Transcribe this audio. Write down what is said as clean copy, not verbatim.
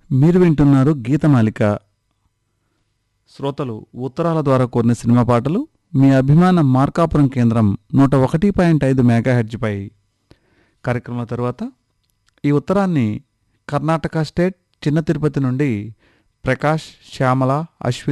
మీరు వింటున్నారు గీతమాలిక. శ్రోతలు ఉత్తరాల ద్వారా కోరిన సినిమా పాటలు మీ అభిమాన మార్కాపురం కేంద్రం 101.5 మెగాహెర్ట్జ్పై. కార్యక్రమం తర్వాత ఈ ఉత్తరాన్ని కర్ణాటక స్టేట్ చిన్న తిరుపతి నుండి ప్రకాష్, శ్యామల, అశ్విని